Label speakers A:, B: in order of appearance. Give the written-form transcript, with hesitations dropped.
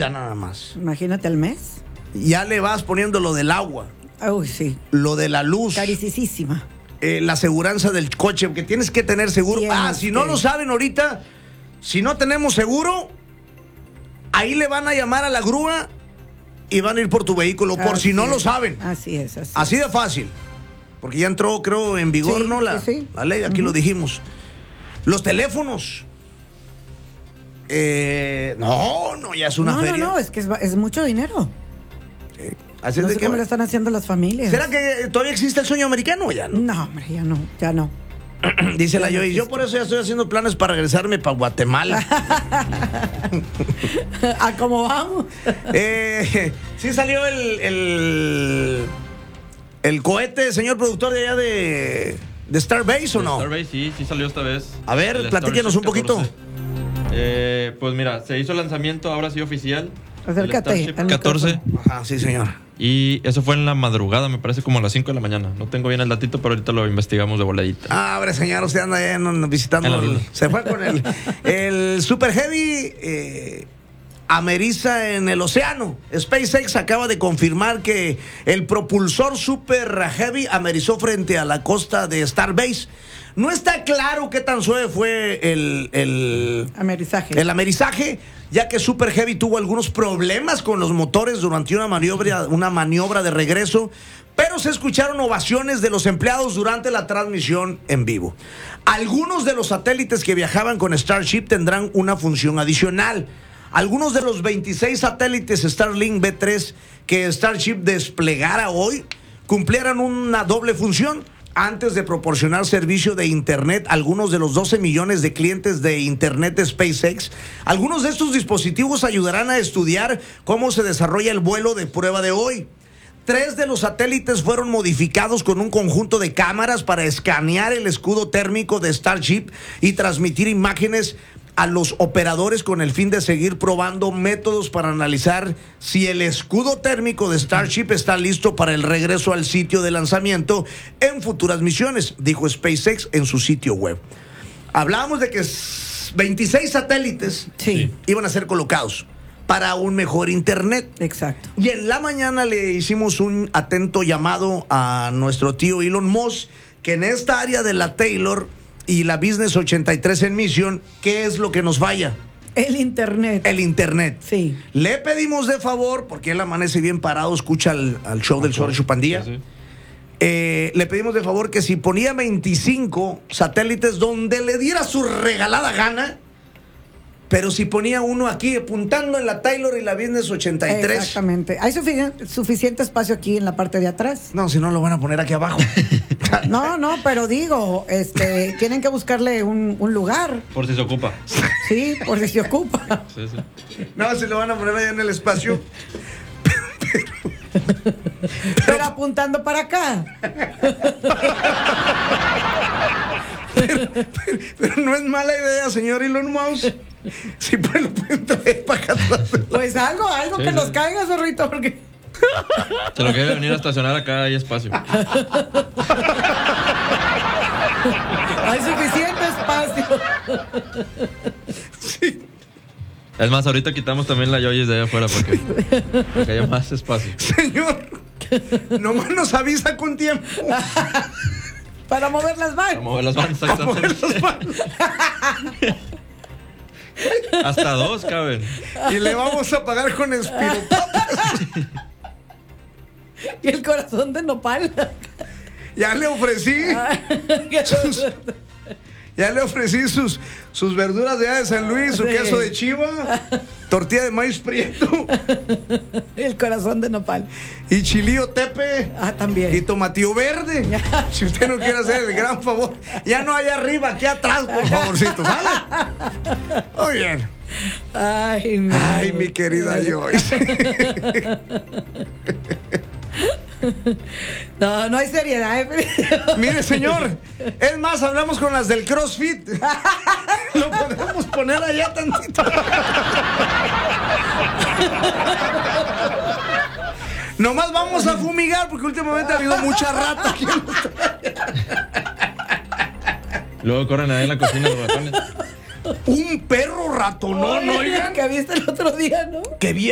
A: vida nada más.
B: Imagínate al mes.
A: Ya le vas poniendo lo del agua,
B: Uy, sí.
A: lo de la luz,
B: Carísima.
A: la aseguranza del coche, porque tienes que tener seguro. Si no lo saben ahorita, si no tenemos seguro, ahí le van a llamar a la grúa y van a ir por tu vehículo, por si no lo saben.
B: Así es.
A: Así de fácil. Porque ya entró, creo, en vigor,
B: Sí,
A: ¿no? La ley, aquí lo dijimos. Los teléfonos. No, ya es una feria.
B: No, es que es mucho dinero.
A: Así
B: No
A: es
B: sé
A: de
B: cómo lo están haciendo las familias.
A: ¿Será que todavía existe el sueño americano o ya no?
B: No, hombre, ya no.
A: Dice la Joy, yo por eso ya estoy haciendo planes para regresarme para Guatemala.
B: ¿A cómo vamos?
A: Sí salió el cohete, señor productor, de allá de Starbase, ¿o no?
C: Starbase, sí salió esta vez.
A: A ver, platíquenos un poquito.
C: Pues mira, se hizo el lanzamiento, ahora sí oficial.
B: Acércate.
C: El Starship 14.
A: Ajá, sí, señor.
C: Y eso fue en la madrugada, me parece como a las 5 de la mañana. No tengo bien el datito, pero ahorita lo investigamos de voladita.
A: Hombre, señor, usted anda allá visitando. Se fue con el Super Heavy. Ameriza en el océano. SpaceX acaba de confirmar que el propulsor Super Heavy amerizó frente a la costa de Starbase. No está claro qué tan suave fue el amerizaje, ya que Super Heavy tuvo algunos problemas con los motores durante una maniobra de regreso, pero se escucharon ovaciones de los empleados durante la transmisión en vivo. Algunos de los satélites que viajaban con Starship tendrán una función adicional. Algunos de los 26 satélites Starlink V3 que Starship desplegara hoy cumplieran una doble función. Antes de proporcionar servicio de Internet a algunos de los 12 millones de clientes de Internet de SpaceX, algunos de estos dispositivos ayudarán a estudiar cómo se desarrolla el vuelo de prueba de hoy. 3 de los satélites fueron modificados con un conjunto de cámaras para escanear el escudo térmico de Starship y transmitir imágenes a los operadores con el fin de seguir probando métodos para analizar si el escudo térmico de Starship está listo para el regreso al sitio de lanzamiento en futuras misiones, dijo SpaceX en su sitio web. Hablábamos de que 26 satélites iban a ser colocados para un mejor internet.
B: Exacto.
A: Y en la mañana le hicimos un atento llamado a nuestro tío Elon Musk, que en esta área de la Taylor y la Business 83 en Mission, ¿qué es lo que nos falla?
B: El internet.
A: El internet.
B: Sí.
A: Le pedimos de favor, porque él amanece bien parado, escucha al show del Zorro Chupandía. Sí. Le pedimos de favor que si ponía 25 satélites donde le diera su regalada gana, pero si ponía uno aquí apuntando en la Taylor y la Business 83.
B: Exactamente. ¿Hay suficiente espacio aquí en la parte de atrás?
A: No, si no lo van a poner aquí abajo.
B: No, pero digo, tienen que buscarle un lugar.
C: Por si se ocupa.
B: Sí, por si se ocupa.
C: Sí.
A: No, si lo van a poner allá en el espacio.
B: Pero apuntando para acá.
A: Pero no es mala idea, señor Elon Musk. Si pues lo pueden traer para acá atrás.
B: Pues algo que nos caiga, zorrito, porque
C: se lo quiere venir a estacionar acá, hay espacio.
B: Hay suficiente espacio.
A: Sí.
C: Es más, ahorita quitamos también la Yoyis de allá afuera porque haya más espacio.
A: Señor, nomás nos avisa con tiempo.
B: Para mover las manos.
C: Para mover las manos, exactamente. Hasta 2 caben.
A: Y le vamos a pagar con espiropapas.
B: Y el corazón de nopal.
A: Ya le ofrecí. Ya le ofrecí sus verduras de allá de San Luis, su queso de chiva, tortilla de maíz prieto.
B: El corazón de nopal.
A: Y chilillo tepe.
B: También.
A: Y tomatillo verde. Si usted no quiere hacer el gran favor. Ya no allá arriba, aquí atrás, por favorcito. ¿Sale? Muy bien. Ay, mi querida Joyce.
B: No hay seriedad.
A: Mire, señor, es más, hablamos con las del CrossFit. Lo podemos poner allá tantito. Nomás vamos a fumigar porque últimamente ha habido mucha rata aquí.
C: Luego corren ahí en la cocina los ratones.
A: Un perro ratonón, oigan.
B: Que viste el otro día, ¿no?
A: Que vi